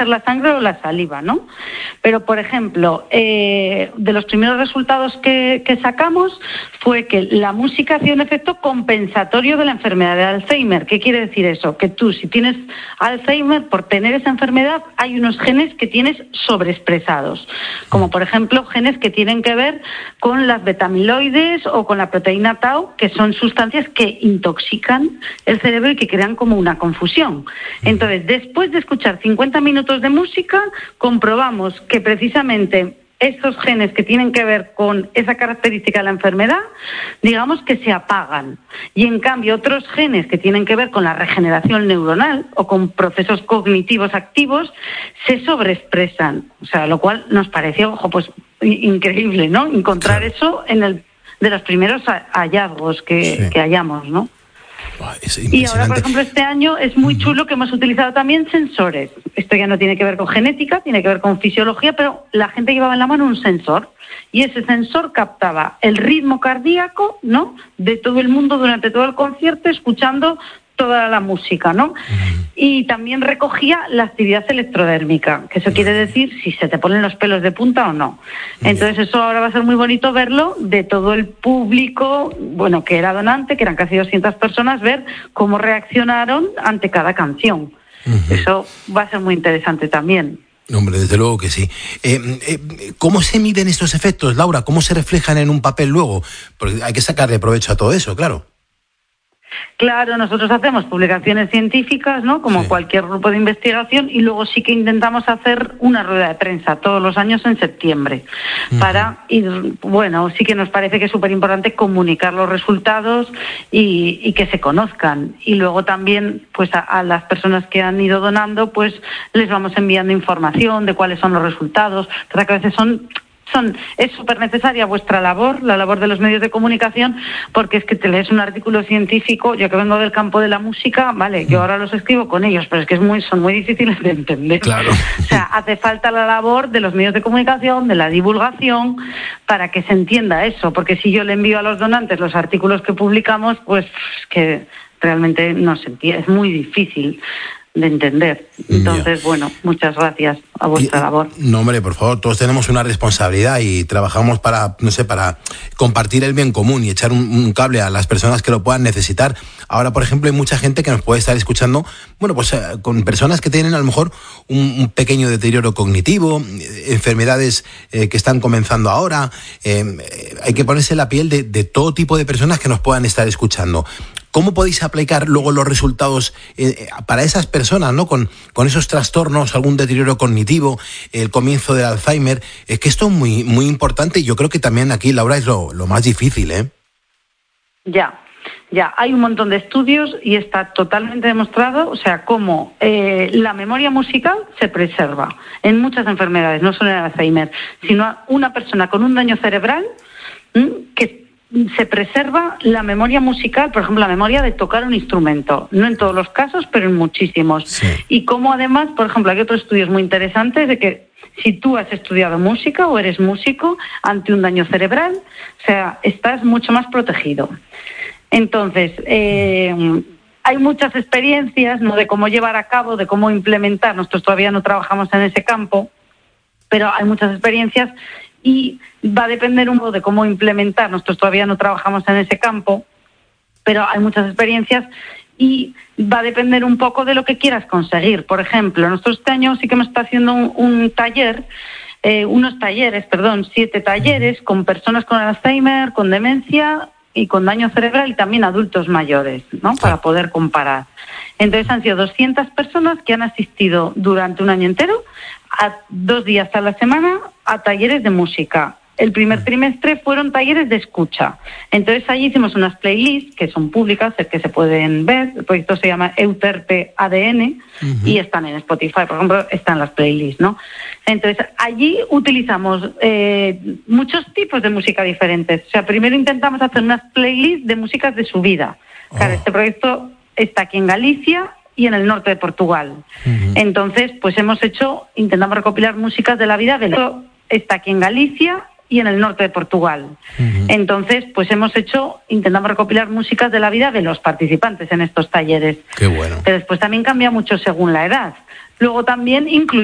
ser la sangre o la saliva, ¿no? Pero, por ejemplo, de los primeros resultados que sacamos fue que la música hacía un efecto compensatorio de la enfermedad de Alzheimer. ¿Qué quiere decir eso? Que tú, si tienes Alzheimer, por tener esa enfermedad, hay unos genes que tienes sobreexpresados, como por ejemplo genes que tienen que ver con las beta-amiloides o con la proteína tau, que son sustancias que intoxican el cerebro y que crean como una confusión. Entonces, después de escuchar 50 minutos de música, comprobamos que precisamente esos genes que tienen que ver con esa característica de la enfermedad, digamos que se apagan. Y en cambio, otros genes que tienen que ver con la regeneración neuronal o con procesos cognitivos activos, se sobreexpresan. O sea, lo cual nos pareció, pues increíble, ¿no? Encontrar eso de los primeros hallazgos que hallamos, ¿no? Y ahora, por ejemplo, este año es muy chulo que hemos utilizado también sensores. Esto ya no tiene que ver con genética, tiene que ver con fisiología, pero la gente llevaba en la mano un sensor y ese sensor captaba el ritmo cardíaco, ¿no?, de todo el mundo durante todo el concierto, escuchando toda la música, ¿no? Y también recogía la actividad electrodérmica, que eso quiere decir si se te ponen los pelos de punta o no. Entonces eso ahora va a ser muy bonito verlo de todo el público, bueno, que era donante, que eran casi 200 personas, ver cómo reaccionaron ante cada canción. Eso va a ser muy interesante también. Hombre, desde luego que sí. ¿Cómo se miden estos efectos, Laura? ¿Cómo se reflejan en un papel luego? Porque hay que sacarle provecho a todo eso, claro. Claro, nosotros hacemos publicaciones científicas, ¿no?, como cualquier grupo de investigación, y luego sí que intentamos hacer una rueda de prensa todos los años en septiembre para ir, bueno, sí que nos parece que es súper importante comunicar los resultados y que se conozcan. Y luego también, pues a las personas que han ido donando, pues les vamos enviando información de cuáles son los resultados, que a veces es súper necesaria vuestra labor, la labor de los medios de comunicación, porque es que te lees un artículo científico, yo que vengo del campo de la música, vale, yo ahora los escribo con ellos, pero es que son muy difíciles de entender. Claro. O sea, hace falta la labor de los medios de comunicación, de la divulgación, para que se entienda eso, porque si yo le envío a los donantes los artículos que publicamos, pues que realmente no se entiende, es muy difícil de entender. Entonces, bueno, muchas gracias a vuestra labor. No, hombre, por favor, todos tenemos una responsabilidad y trabajamos para compartir el bien común y echar un cable a las personas que lo puedan necesitar. Ahora, por ejemplo, hay mucha gente que nos puede estar escuchando, bueno, pues con personas que tienen a lo mejor un pequeño deterioro cognitivo, enfermedades que están comenzando ahora. Hay que ponerse en la piel de todo tipo de personas que nos puedan estar escuchando. ¿Cómo podéis aplicar luego los resultados para esas personas, ¿no?, con esos trastornos, algún deterioro cognitivo, el comienzo del Alzheimer? Es que esto es muy, muy importante y yo creo que también aquí, Laura, es lo más difícil, ¿eh? Ya, hay un montón de estudios y está totalmente demostrado, o sea, cómo la memoria musical se preserva en muchas enfermedades, no solo en el Alzheimer, sino una persona con un daño cerebral que se preserva la memoria musical, por ejemplo, la memoria de tocar un instrumento, no en todos los casos, pero en muchísimos. Sí. Y como además, por ejemplo, hay otros estudios muy interesantes de que si tú has estudiado música o eres músico ante un daño cerebral, o sea, estás mucho más protegido. Entonces, hay muchas experiencias, ¿no?, de cómo llevar a cabo, de cómo implementar. Nosotros todavía no trabajamos en ese campo, pero hay muchas experiencias y va a depender un poco de cómo implementar. Nosotros todavía no trabajamos en ese campo, pero hay muchas experiencias y va a depender un poco de lo que quieras conseguir. Por ejemplo, nosotros este año sí que hemos estado haciendo un taller, 7 talleres con personas con Alzheimer, con demencia y con daño cerebral y también adultos mayores, ¿no?, para poder comparar. Entonces han sido 200 personas que han asistido durante un año entero a 2 días a la semana a talleres de música. El primer trimestre fueron talleres de escucha. Entonces allí hicimos unas playlists que son públicas, que se pueden ver. El proyecto se llama Euterpe ADN y están en Spotify, por ejemplo, están las playlists, ¿no? Entonces allí utilizamos muchos tipos de música diferentes. O sea, primero intentamos hacer unas playlists de músicas de su vida. Claro, este proyecto está aquí en Galicia y en el norte de Portugal. Entonces, pues intentamos recopilar músicas de la vida de los... Está aquí en Galicia y en el norte de Portugal. Entonces, pues intentamos recopilar músicas de la vida de los participantes en estos talleres. Qué bueno. Pero después también cambia mucho según la edad. Luego también